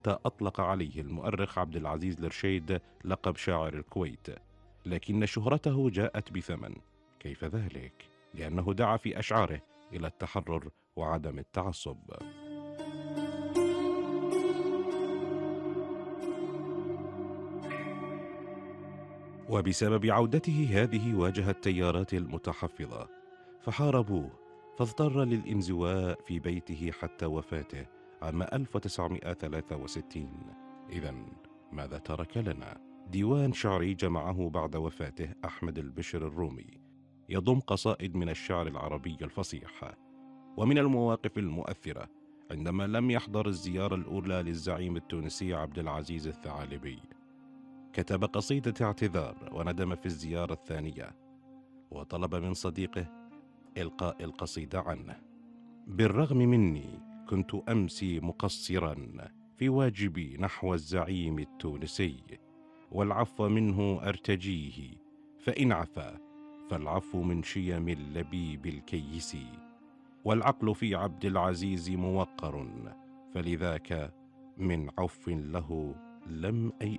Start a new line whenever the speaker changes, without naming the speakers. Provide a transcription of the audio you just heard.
أطلق عليه المؤرخ عبد العزيز الرشيد لقب شاعر الكويت، لكن شهرته جاءت بثمن. كيف ذلك؟ لأنه دعا في أشعاره إلى التحرر وعدم التعصب. وبسبب عودته هذه واجه التيارات المتحفظة فحاربوه، فاضطر للانزواء في بيته حتى وفاته عام 1963. إذن ماذا ترك لنا؟ ديوان شعري جمعه بعد وفاته أحمد البشر الرومي، يضم قصائد من الشعر العربي الفصيح. ومن المواقف المؤثرة عندما لم يحضر الزيارة الأولى للزعيم التونسي عبد العزيز الثعالبي، كتب قصيدة اعتذار وندم في الزيارة الثانية، وطلب من صديقه إلقاء القصيدة عنه. بالرغم مني كنت أمسي مقصرا في واجبي نحو الزعيم التونسي، والعفو منه أرتجيه، فإن عفا فالعفو من شيم اللبيب الكيس، والعقل في عبد العزيز موقر، فلذاك من عف له لم أيأس.